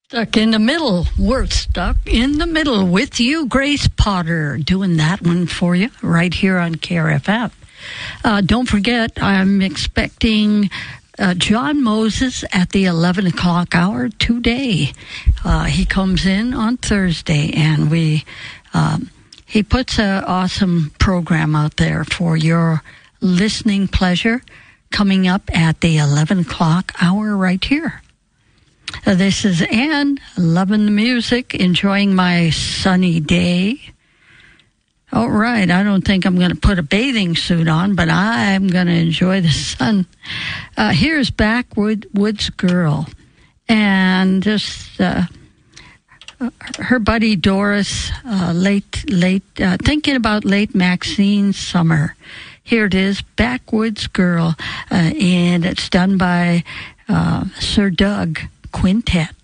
Stuck in the middle. We're stuck in the middle with you, Grace Potter, doing that one for you right here on KRFF. Don't forget, I'm expecting John Moses at the 11 o'clock hour today. He comes in on Thursday, and he puts an awesome program out there for your listening pleasure coming up at the 11 o'clock hour right here. This is Ann, loving the music, enjoying my sunny day. All right, I don't think I'm going to put a bathing suit on, but I'm going to enjoy the sun. Here's Backwoods Girl, and just her buddy Doris, thinking about late Maxine Summer. Here it is, Backwoods Girl, and it's done by Sir Doug Quintet.